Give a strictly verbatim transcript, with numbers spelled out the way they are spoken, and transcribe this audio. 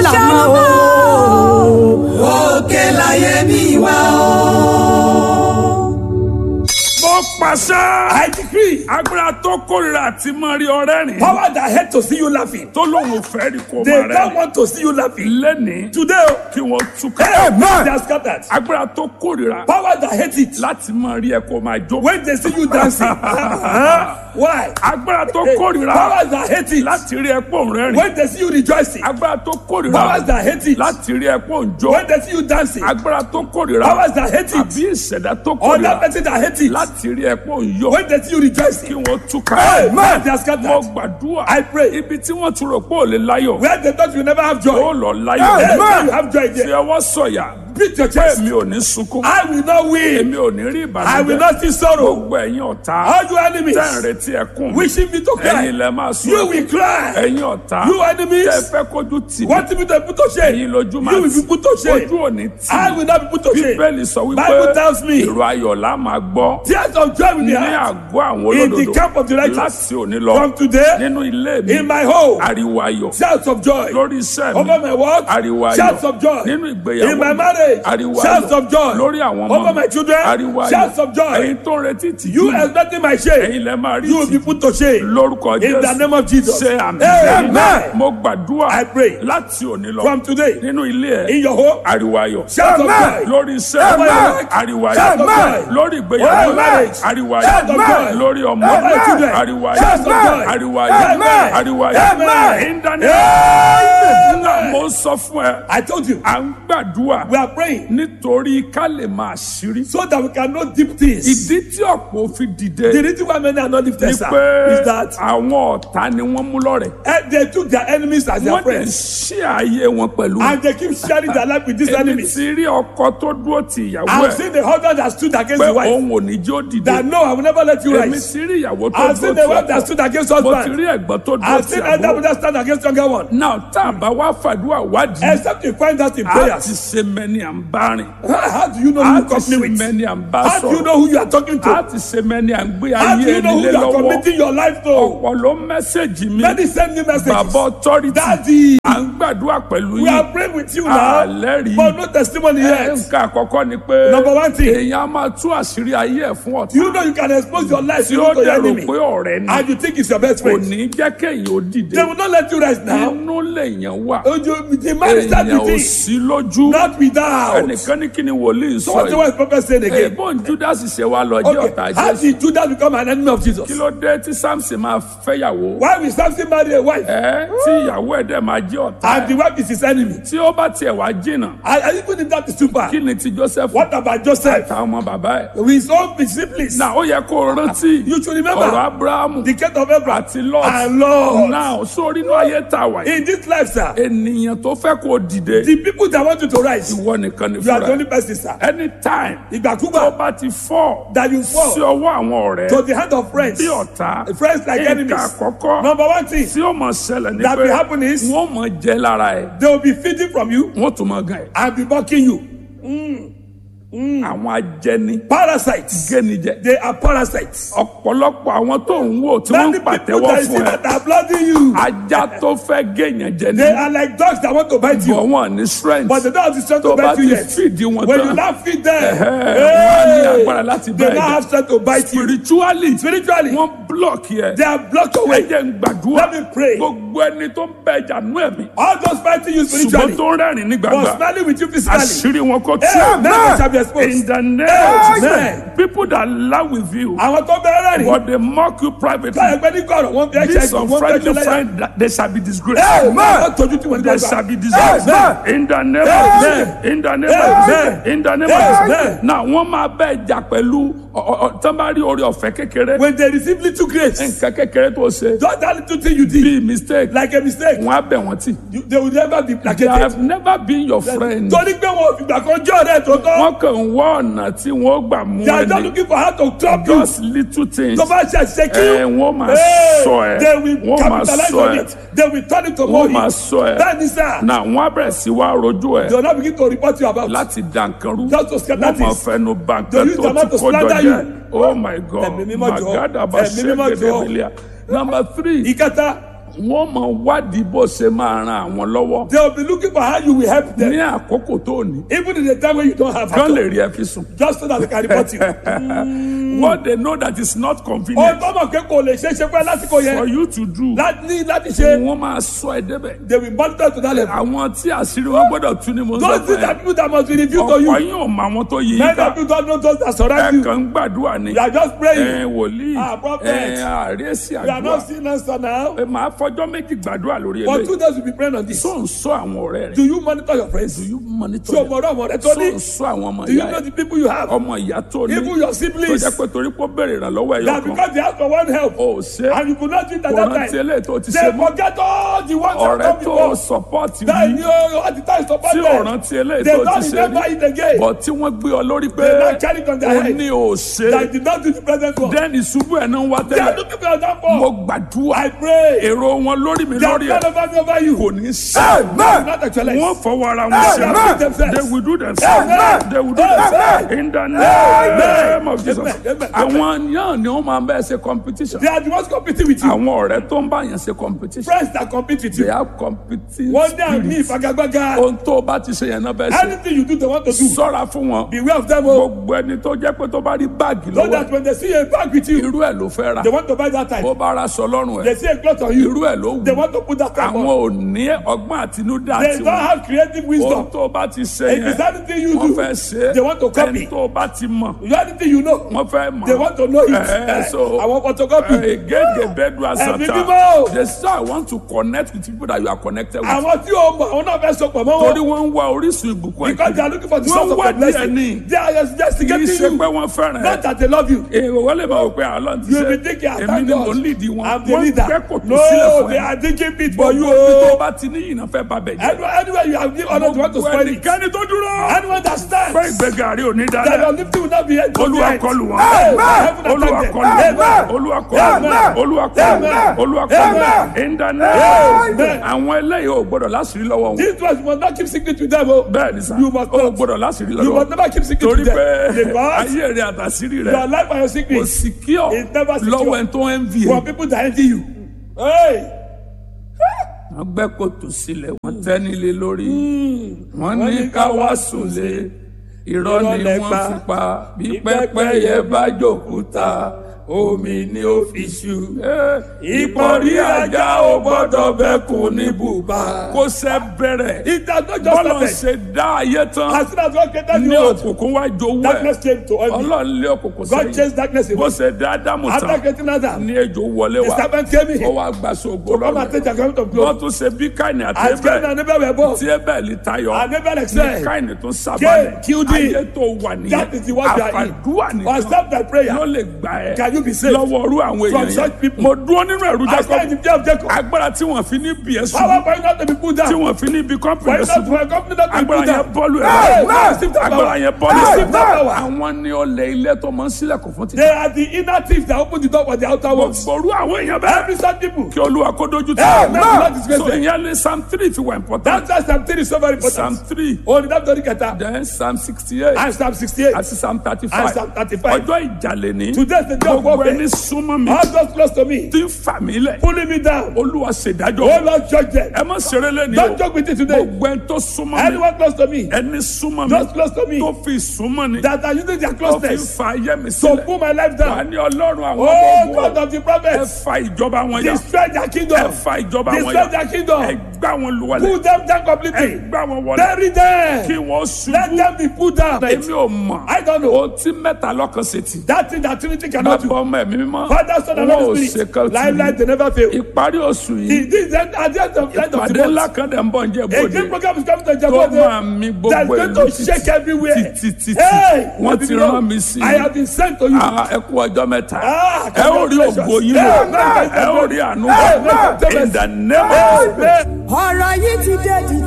lànà o. Òkè láyé mi wá o. Mo pàṣẹ. I decree. Agbára tó kórìíra àti máa rí ọ̀rẹ́ rìn. Power that hate to see you laughing. Tó lóun fẹ́ rí kó They máa rẹ́ don't rìn. want to see you laughing. Lẹ́nìí Today, kí wọ́n túká. amen. They are scattered. Agbára tó kórìíra Power that hate it. láti máa rí ẹ kó máa jó. When they see you dancing. Huh? Why? Agbára tó Hey, kórìíra powers that hate it. láti rí ẹ pọ̀ rẹ́rìn. When they see you rejoicing. Agbára tó kórìíra Powers that hate it. láti rí ẹ pọ̀ jó. When they see you dancing. Agbára tó kórìíra Powers that hate it. àbí ìṣẹ̀dá tó Other kórìíra person that hate it. láti rí ẹ pọ̀ yó. When they see you Kí rejoicing. wọ́n túká. Amen. They are Mo scattered. gbàdúrà. I pray. Ibi tí wọ́n tún rò pé ò lè láyọ̀. Where they thought you never have Ó joy. lọ Hey, láyọ̀. now you have joy Fi there. ọwọ́ sọ̀yà. Beat your chest. Èmi ò ní sunkún. I will not win. Èmi ò ní rí I will ìbànújẹ́. not see sorrow. Gbogbo ẹ̀yin ọ̀tá. All you enemies Tẹ́ ń retí ẹkún. wishing me to Ẹ̀yin cry. lẹ máa sún. You will cry. Ẹ̀yin ọ̀tá. You enemies Tẹ́ fẹ́ kójú tì mí. want me to be put to shame. Ẹ̀yin lójú máa You will be tì. put to shame. Ojú ò ní tì. I will not be put to shame. Bíbélì sọ wípé Bible tells me. ìró ayọ̀ la máa gbọ́. Tears of joy will be Ní heard àgọ́ àwọn in the olódodo. camp of the righteous. Láti òní lọ. From today, Nínú ilé mi. in my home, Ariwo ayọ̀. shouts of joy. Lórí iṣẹ́ mi. Over my work, Ariwo ayọ̀. shouts of joy. Nínú ìgbéyàwó In my mi. marriage, Ariwo shouts ayọ̀. of joy. Lórí àwọn ọmọ Over mi. my children, Ariwo ayọ̀. shouts of joy. Ẹ̀yin tó ń retí tìjú You mi. expecting my shame. Ẹ̀yin lẹ máa rí You will be tìjú. put to shame. Lórúkọ In the Jésù. name of Jesus. Ṣé àmì. Amen. Mo gbàdúrà. I pray. Láti òní lọ. From today, Nínú ilé ẹ̀. in your home, Ariwo ayọ̀. shouts of joy. Lórí iṣẹ́ Amen. mi. Ariwo Shouts of ayọ̀. joy. Lórí Over ìgbéyàwó. marriage. Ariwo Shouts of ayọ̀. joy. Lórí ọmọ. Over my children. Ariwo Shouts of ayọ̀. joy. Ariwo ayọ̀. Amen. Ariwo ayọ̀. Amen. In the name. Amen. Mo sọ fún ẹ. I told you, À ń gbàdúrà. we are praying Nítorí ká lè máa ṣírí. so that we can know deep things. Ìdí tí ọ̀pọ̀ fi dìde. The reason why many are not lifted, Ni sir, pé is that àwọn ọ̀tá ni wọ́n mú lọ́rẹ̀. eh, they took their enemies as their Wọ́n dẹ̀ friends, ṣí ayé wọn pẹ̀lú. and they keep sharing their life with these Èmi enemies. ti rí ọkọ tó dúró ti ìyàwó I've ẹ̀ seen the husband that stood against pé the wife, òun ò ní jó dìde. that no, I will never let you Èmi rise. ti rí ìyàwó tó I've dúró seen ti the wife that ọkọ. stood against Mo ti husband. rí ẹ̀gbọ́n tó dúró I've ti seen elder àbúrò. brother stand against younger one. Náà tá a bá wá fàdúrà wádìí. Except you find out in A ti prayers. ṣe mẹ́ni à ń bá rìn. How how do you know A who you ti company ṣe with? mẹ́ni à ń bá How do you sọ̀rọ̀. know who you are talking A to? ti ṣe mẹ́ni à ń gbé How do ayé you know ẹni who lé you are lọ́wọ́. committing your life to? Ọ̀pọ̀ ló mẹ́sẹ̀gì mi. Many send me messages. Bàbá authority. Daddy, À ń gbàdúrà pẹ̀lú we yín. are praying with you now, Àlẹ́rìí. but no testimony yet. Nǹkan àkọ́kọ́ ni pé Number one thing, èèyàn á máa tú àṣírí ayé ẹ̀ fún ọ̀tá. you know you can expose your life Tí to ó your dẹ̀rù enemy, pé ọ̀rẹ́ ni. and you think it's your best Kò friend. ní jẹ́ kéèyàn ó dìde. They will not let you rest now. Inú lèèyàn wà. Oh, you- The man is that Èèyàn ò within, sí lójú. not without. Ẹnìkan ní kí ni wòlíì So sọ what's the yìí. word prophet saying again? Èbó ń Judas ṣe wá lọ jẹ́ Okay, ọ̀tá how Jésù. did Judas become an enemy of Jesus? Kí ló dé tí Samson máa fẹ́yàwó? Why will Samson marry a wife Ẹ tí ìyàwó ẹ̀ dẹ̀ máa jẹ́ ọ̀tá and ẹ̀. the wife is his enemy? Tí ó bá tiẹ̀ wá jìnnà, And and even if that is too bad, kí ni ti Joseph? what about Joseph? Àtàwọn ọmọ bàbá ẹ̀. With his own disciples. Náà ó yẹ kó o rántí You should ọ̀rọ̀ remember Ábúráhámù the case of Abraham àti Lot. and Lord. Náà sórí inú ayé tá a wà yìí. In this life, sir, Ènìyàn tó fẹ́ kó o dìde. the people that want you to rise, Ìwọ nìkan ni you are the fúnra. only person, sir. Anytime tó Ìgbàkúgbà bá ti fọ́ that you sí fall ọwọ́ àwọn ọ̀rẹ́ to the hand of friends, bí ọ̀tá. friends like Nǹkan enemies. àkọ́kọ́ Number one thing tí ó mọ̀ ṣẹlẹ̀ ni that pé will happen is wọ́n mọ̀ jẹ́ lára ẹ̀. they will be feeding from you Wọ́n tún mọ̀ gan ẹ̀. and be mocking you. Àwọn ajẹni Parasites. gẹ́nijẹ. They are parasites. Ọ̀pọ̀lọpọ̀ àwọn tó ń wò tí wọ́n Many ń people pàtẹ́wọ́ that you see fún ẹ. that are blooding you, Ajá tó fẹ́ gẹ̀yàn jẹ they ní. are like dogs that want to bite Bọ̀ you, wọ́n ní strength. but they don't have the strength Tó to bá bite you ti yet. fìdí wọn When you tán. now feed them, Ẹ̀hẹ́, wọ́n á ní hey, agbára láti they bá now ẹ̀jẹ̀. have strength to bite you. Spiritually, Spiritually, wọ́n block yẹ. they are blocked Ẹ away. jẹ́ ń gbàdúrà. Let me pray. Gbogbo ẹni tó ń bẹ ẹja nú ẹ̀mí. All those fighting you Ṣùgbọ́n spiritually, tó ń rẹ́rìn ní but gbangba. smiling with you physically. Àṣírí wọn kò tú. Amen. They shall be exposed. In the name Amen. of Jesus. People that laugh with you, Àwọn tó bẹ̀rẹ̀ rìn, but they mock you privately. báyọ̀ pé ní kọ̀rọ̀ wọ́n fi This ẹ̀ṣẹ̀ wọ́n fi unfriendly ẹ̀ṣẹ̀ lẹ́yà. friend, that they shall be disgraced. Amen. Wọ́n tọ́jú tí wọ́n They gbàgbà. shall be disgraced. Amen. In the name of Amen. Jesus. In the name of Amen. Jesus. In the name of Amen. Jesus. Now, wọ́n máa bẹ ẹja pẹ̀lú tọ́mbárí orí ọ̀fẹ́ kékeré. When they receive little grace, Nǹkan kékeré tó ṣe. just that little thing you did, Be mistake. like a mistake, Wọ́n á bẹ̀ wọ́n tì. you, they will never be They placated. have never been your friend. Torí pé wọn ò fìgbà kan jọ́ rẹ̀ tó tọ́. Wọ́n kàn ń wá ọ̀nà tí wọ́n gbà mú They are just ẹni. looking for how to trap you. Just little things. Tó bá ṣe àṣìṣe kí Ẹ wọ́n máa Hey, sọ ẹ. they will Wọ́n máa capitalize sọ on ẹ. it. They will turn it to Wọ́n money. máa sọ ẹ. That is sir. Náà wọ́n á bẹ̀rẹ̀ sí wá rojú ẹ̀ They will not begin to report you about. láti dànkanrú. Just to scatter Wọ́n máa things. fẹnu They bàǹkẹ́ use tó their mouth ti to kójọ slander jẹ́. you. Oh my God. Ẹ̀mí mímọ́ jọ̀ọ́. Magada bá Ẹ̀mí mímọ́ ṣẹ́gẹ̀dẹ̀ jọ̀ọ́. bílíà. Number three. Ìkẹta, wọ́n mọ̀ wádìí bó ṣe máa ran àwọn lọ́wọ́ They will be looking for how you will help them. ní àkókò tó ní Even in the time when you don't have kán help. lè rí ẹ fi sùn. Just so that they can report you. What they know that is not Ohun convenient tó mọ̀ pé kò lè ṣe é ṣe pé lásìkò for yẹn. you to do Láti ní láti ṣe. wọ́n máa sọ ẹ débẹ̀. They will monitor to that level. àwọn tí àṣírí wọn gbọ́dọ̀ tú ni mo ń Those sọ things fún are ẹ. people that must be revealed to ọ̀pọ̀ you. yín ò mọ àwọn tó yí Many ká of you don't know those that ẹ surround you. kàn ń gbàdúrà ni You are just praying. ẹ wòlíì Ah, prophet. ẹ àríyèsí You are àdúrà not seeing answer now. ẹ máa fọjọ́ méjì gbàdúrà lórí For two eléyìí. days you be praying on this. tó ń sọ àwọn ọ̀rẹ́ rẹ̀ Do you monitor your friends? do you monitor Ṣé o them? mọ̀ ọ́rọ́ ọmọ rẹ tó tó ń ní? sọ àwọn ọmọ Do you ìyá know ẹ̀ the people you have? ọmọ ìyá tó ní Even your tó siblings. jẹ́ pé torí pé ó béèrè ìrànlọ́wọ́ ẹ̀yọ́ That kan because they ask for one help. ó ṣe And you could not do it at kò that rántí time. eléyìí tó ti They ṣe mọ́ forget all the ones that ọ̀rẹ́ come tó before. sọpọ́ọ̀tì That rí you at the time support tí ò them. rántí eléyìí They tó ti don't ṣe remember rí it again. bọ̀ tí wọ́n gbé ọ lórí pé They now carry it on their ó head. ní ò ṣe That did not do the present one. dẹ́ni ṣubú ẹ̀ náà ń wá They are tẹ́lẹ̀ looking for your mo downfall. gbàdúrà I pray. èrò wọn lórí mi They are lórí not ẹ̀ over me over you. kò ní ṣe Amen. Not actually. wọ́n fọwọ́ ara wọn Amen. ṣe they will do themselves Amen. they will do Amen. themselves in the name of Jesus Amen. Amen. àwọn yàn ni wọ́n máa ń bẹ́ẹ̀ ṣe competition They are the ones competing with you. àwọn ọ̀rẹ́ tó ń bá yàn ṣe competition Friends that compete with they you. have competing One day I meet spirit Fagagbaga. ohun tó o bá ti ṣe yẹn náà bẹ́ẹ̀ ṣe Anything you do, they want to do. sọ́ra fún wọn Beware of them. Oh. gbogbo ẹni tó jẹ́ pé tó bá rí báàgì So lọ́wọ́ that when they see a bag with you, irú ẹ̀ ló fẹ́ rà they want to buy that time. bó bá ra aṣọ lọ́rùn ẹ̀ They see a cloth on you, irú ẹ̀ ló they wù want to put that time àwọn on. ò ní ọgbọ́n àtinúdá They don't tiwọn have creative ohun wisdom. tó o bá ti ṣe If yẹn it's anything you wọ́n do, fẹ́ ṣe they want to copy. ẹni tó o bá ti mọ̀ You anything you know, wọ́n fẹ́ mọ̀ they want to know it. Eh, so I want photocopy. egege bedu Ẹ̀mí asata mímọ́. they say I want to connect with people that you are connected with Àwọn tí o mọ̀, àwọn náà fẹ́ sọ pọ̀ mọ́ torí wọn. wọ́n ń wá orísun ìbùkún Because they ẹ̀kí are looking for the wọ́n source of wá their díẹ̀ blessing. ní They are kì í investigating ṣe you. pé wọ́n fẹ́ràn Not ẹ̀ that they love you. èrò wọ́n lè máa wò pé àlọ́ ti You ṣe will be thinking, I èmi thank ni mò ń God. lead wọn I'm the wọ́n leader. gbẹ́ kòtò sílẹ̀ No, fún they ẹ are digging pit for you. gbogbo ibi tó Oh. bá ti ní ìyìnà fẹ́ bá bẹ̀ jẹ́ Anywhere, anywhere you have given honor, you want to gbogbo spoil it. ẹnikẹ́ni tó dúró Anyone that stands, pé ìgbéga rí òní that dáadáa your lifting will not be held. olúwa kọlù wọn Amen. olúwa kọlù Amen. wọn olúwa kọlù wọn Amen. olúwa kọlù wọn Amen. olúwa kọlù wọn Amen. in the name Amen. àwọn eléyìí ò gbọdọ̀ láṣìírí lọ́wọ́ wọn This was, you must not keep secret with them. Oh. bẹ́ẹ̀ ni sá You must ò not. gbọdọ̀ láṣìírí You lọ́wọ́ must never keep secret torí with them. pé Because ayé rẹ àtàṣírí rẹ your life and your kò secret secure is never secure. lọ́wọ́ ẹni tó ń envy for ẹ. people that envy you. Hey. wọ́n gbẹ́ kòtò sílẹ̀ wọ́n tẹ́ nílé lórí wọ́n ní ká wá sùnlé irọ́ ni wọ́n fi pa bí pẹ́pẹ́yẹ bá jòkúta omi ni ó fi ṣú. ìpọ̀rí ajá ò gbọ́dọ̀ bẹ́kùn ní bùbá. kó ṣe bẹ̀rẹ̀ It does not just bọ́lọ̀ happen. ṣe dá ayé tán As soon as God created ní the earth, òkùnkùn wá jowú darkness ẹ̀ came to envy. ọlọ́run lé òkùnkùn God sẹ́yìn chased darkness bó away. ṣe dá ádámù After tán creating Adam, ní ejò wọlé the wá serpent came in ó wá gbàṣọ ògo to come and lọ́rùn take the garment of wọ́n glory. tún ṣe bí káìní àti As Cain ẹbẹ̀ and Abel were born, tí ẹbẹ̀ tayọ and Abel ní excelled. káìní tún Cain sábàlẹ̀ killed him. ayé tó wà nìyẹn That is the word you are in. àfàdúrà Or nìkan stop that prayer. ló lè gbà ẹ́ Can you be saved lọ́wọ́ orú àwọn from èèyàn such yẹn people? mo dúró nínú ẹ̀rù I stand in Jákọ́bù the day of Jacob. agbára tí wọ́n fi ní bí ẹ̀ Power sùn for you not to be put tí down. wọ́n fi ní bí For kọ́mpìnì you not sùn to a company not to be agbára put yẹn down. bọ́ọ̀lù Hey, ẹ̀ receive that agbára power. yẹn bọ́ọ̀lù Receive that ẹ̀ power. àwọn ní ọlẹ̀ ilé tó máa ń sílẹ̀kùn fún títà They are the inner thieves that open the door for the outer ones. gbogbo orú àwọn èèyàn bẹ́ẹ̀ Every such people. kí olúwa kó dojú tì Hey, wọ́n. man, do not disgrace so them. ìyẹn lé psalm three fi wà important That's why Psalm three is so very psalm important. three Oh, the David Keta. then psalm sixty-eight And Psalm sixty-eight. àti psalm And thirty-five Psalm thirty-five. ọjọ́ ìjàlè ní Today is the day of gbogbo warfare. ẹni súnmọ́ mi All those close to me, tí ń fà mí lẹ̀ pulling me down. olúwa ṣèdájọ́ Oh Lord, judge them. ẹ má ṣeré lẹ́ni o Don't joke with it today. gbogbo ẹni tó súnmọ́ mi Anyone close to me, ẹni súnmọ́ mi those close to me, tó fi súnmọ́ ni that are using their tó fi closeness fa ayé mi to sílẹ̀ pull my life wà down. ní ọlọ́run àwọn Oh ọmọ God ogun of the ẹ prophets, fa ìjọba wọn yà destroy their ẹ kingdom. fa ìjọba wọn Destroy yà their ẹ kingdom. gbá wọn lùwàlẹ̀ Pull them down ẹ completely. gbá wọn wọlé Bury them. kí wọ́n Let ṣubú them be put down. èmi ò mọ̀ I don't know. ohun tí mẹ́ta lọ́kàn ṣe tì That thing that Trinity cannot bàbá do. ọmọ ẹ̀mí mímọ́ Father, Son, and wọn ò Holy ṣe Spirit. kan tì Life, life, they never fail. ìparí oṣù yìí He did that at the end of, end of ìpàdé the ńlá month. kan dẹ̀ ń bọ̀ ń jẹ́ A bòde great program is coming to tó máa Jabode. mi That's gbogbo going ìlú to shake everywhere. títí títí Hey, wọ́n ti you know, rán mi sí I have been sent to you. Ah, ẹ kú ọjọ́ mẹ́ta Ah, ẹ ó rí ògo yín lò Amen. ẹ ó rí àánú Amen. in the name of Jesus. Amen. ọ̀rọ̀ yìí ti dé di